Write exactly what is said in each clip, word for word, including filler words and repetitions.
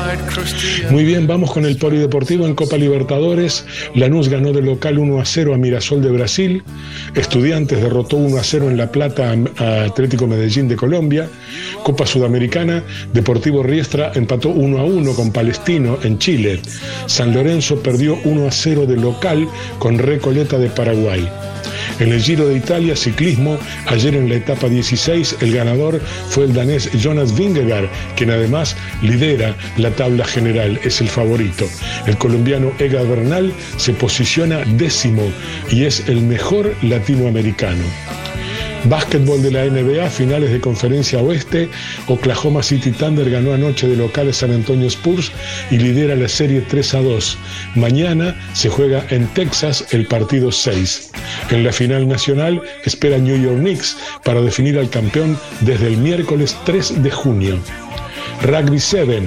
Muy bien, vamos con el polideportivo en Copa Libertadores. Lanús ganó de local uno a cero a Mirassol de Brasil. Estudiantes derrotó uno a cero en La Plata a Atlético Medellín de Colombia. Copa Sudamericana, Deportivo Riestra empató uno a uno con Palestino en Chile. San Lorenzo perdió uno a cero de local con Recoleta de Paraguay. En el Giro de Italia, ciclismo, ayer en la etapa dieciséis, el ganador fue el danés Jonas Vingegaard, quien además lidera la tabla general, es el favorito. El colombiano Egan Bernal se posiciona décimo y es el mejor latinoamericano. Básquetbol de la N B A, finales de Conferencia Oeste. Oklahoma City Thunder ganó anoche de local a San Antonio Spurs y lidera la serie tres a dos. Mañana se juega en Texas el partido seis. En la final nacional espera New York Knicks para definir al campeón desde el miércoles tres de junio. Rugby siete.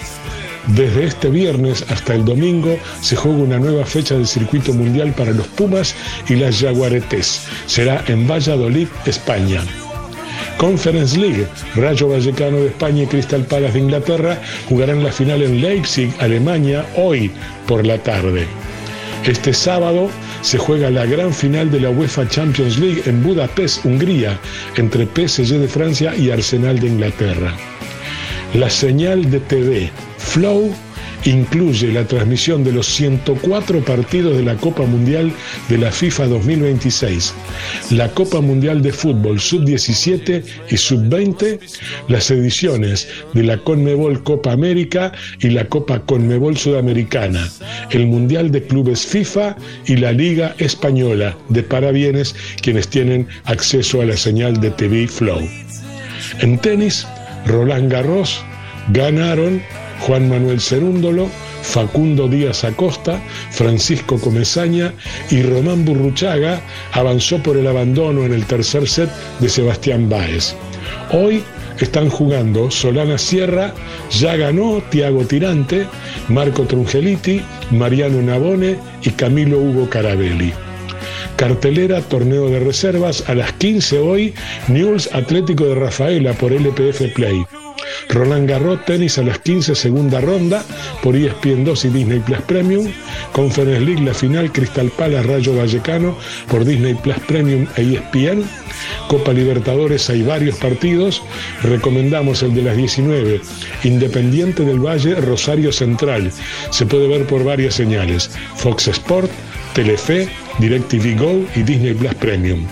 Desde este viernes hasta el domingo se juega una nueva fecha del circuito mundial para los Pumas y las Jaguaretes. Será en Valladolid, España. Conference League, Rayo Vallecano de España y Crystal Palace de Inglaterra jugarán la final en Leipzig, Alemania, hoy por la tarde. Este sábado se juega la gran final de la UEFA Champions League en Budapest, Hungría, entre P S G de Francia y Arsenal de Inglaterra. La señal de T V Flow incluye la transmisión de los ciento cuatro partidos de la Copa Mundial de la FIFA dos mil veintiséis, la Copa Mundial de Fútbol sub diecisiete y sub veinte, las ediciones de la Conmebol Copa América y la Copa Conmebol Sudamericana, el Mundial de Clubes FIFA y la Liga Española de Parabienes, quienes tienen acceso a la señal de T V Flow. En tenis, Roland Garros ganaron Juan Manuel Cerúndolo, Facundo Díaz Acosta, Francisco Comesaña y Román Burruchaga avanzó por el abandono en el tercer set de Sebastián Báez. Hoy están jugando Solana Sierra, ya ganó Tiago Tirante, Marco Trungeliti, Mariano Navone y Camilo Hugo Carabelli. Cartelera, torneo de reservas, a las quince hoy, Newell's Atlético de Rafaela por L P F Play. Roland Garros tenis a las quince, segunda ronda por E S P N dos y Disney Plus Premium. Conference League, la final, Crystal Palace Rayo Vallecano por Disney Plus Premium e E S P N. Copa Libertadores hay varios partidos, recomendamos el de las diecinueve, Independiente del Valle Rosario Central, se puede ver por varias señales, Fox Sport, Telefe, DirecTV Go y Disney Plus Premium.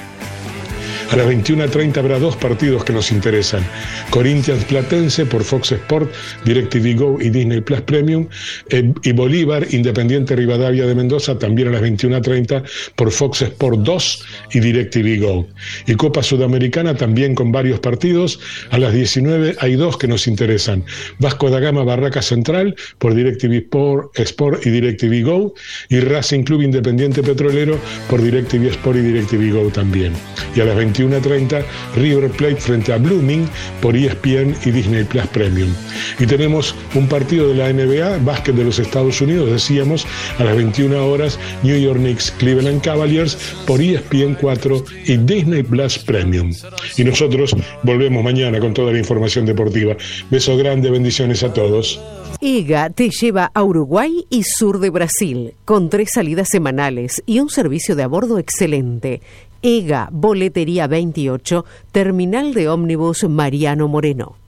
A las veintiuna treinta habrá dos partidos que nos interesan. Corinthians Platense por Fox Sport, DirecTV Go y Disney Plus Premium. Eh, y Bolívar Independiente Rivadavia de Mendoza también a las veintiuna treinta por Fox Sport dos y DirecTV Go. Y Copa Sudamericana también con varios partidos. A las diecinueve hay dos que nos interesan. Vasco da Gama Barraca Central por DirecTV Sport, Sport y DirecTV Go. Y Racing Club Independiente Petrolero por DirecTV Sport y DirecTV Go también. Y a las veintiuna treinta River Plate frente a Blooming por E S P N y Disney Plus Premium. Y tenemos un partido de la N B A, básquet de los Estados Unidos, decíamos, a las veintiuna horas, New York Knicks Cleveland Cavaliers por E S P N cuatro y Disney Plus Premium. Y nosotros volvemos mañana con toda la información deportiva. Beso grande, bendiciones a todos. EGA te lleva a Uruguay y sur de Brasil, con tres salidas semanales y un servicio de a bordo excelente. EGA, Boletería veintiocho, Terminal de Ómnibus Mariano Moreno.